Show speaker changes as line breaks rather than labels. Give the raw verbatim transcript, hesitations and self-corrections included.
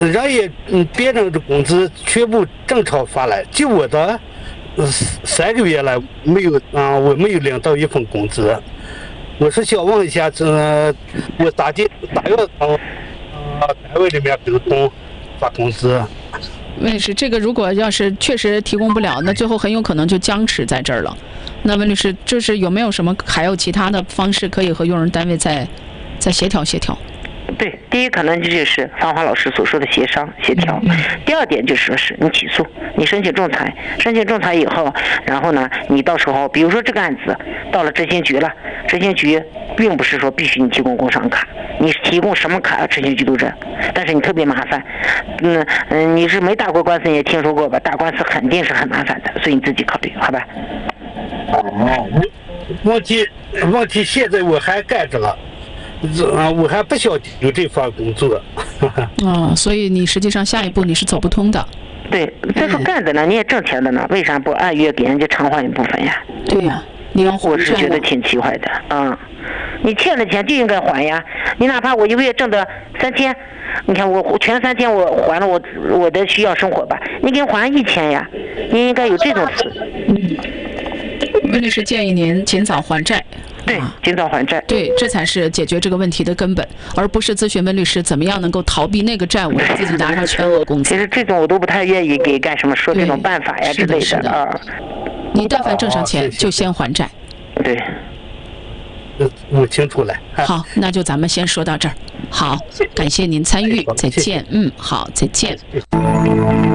人家嗯别人的工资全部正常发来，就我的呃三个月了没有啊、我没有领到一份工资。我是想问一下，这、我打的打要从呃单位里面给工发工资。
温律师，这个如果要是确实提供不了，那最后很有可能就僵持在这儿了。那温律师，就是有没有什么还有其他的方式可以和用人单位再再协调协调？
对，第一可能就是芳华老师所说的协商协调，第二点就是说是你起诉，你申请仲裁，申请仲裁以后，然后呢，你到时候比如说这个案子到了执行局了，执行局并不是说必须你提供工伤卡，你提供什么卡执行局都认，但是你特别麻烦，嗯嗯，你是没打过官司你也听说过吧？打官司肯定是很麻烦的，所以你自己考虑好吧？
哦，问题问题现在我还干着了。啊，我还不想有这份工作。
哦，所以你实际上下一步你是走不通的。
对，再说干的呢，你也挣钱的呢，为啥不按月给人家偿还一部分呀？
对呀、啊，你要
我是觉得挺奇怪的啊、嗯！你欠的钱就应该还呀，你哪怕我一个月挣的三千，你看我全三千我还了我我的需要生活吧，你给我还一千呀，你应该有这种词。
嗯，温律师建议您尽早还债。
对，尽早还债。
对，这才是解决这个问题的根本，而不是咨询温律师怎么样能够逃避那个债务，自己拿上全额工资。
其实这种我都不太愿意给干什么说这种办法呀之类的啊。
你但凡挣上钱，就先还债。
对，
我清楚了。
好，那就咱们先说到这儿。好，感谢您参与，再见。嗯，好，再见。